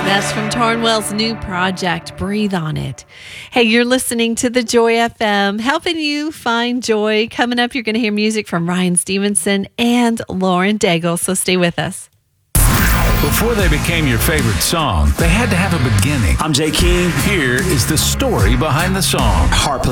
That's from Tarnwell's new project, Breathe on It. Hey, you're listening to the Joy FM, helping you find joy. Coming up, you're going to hear music from Ryan Stevenson and Lauren Daigle, so stay with us. Before they became your favorite song, they had to have a beginning. I'm Jay King. Here is the story behind the song. Harp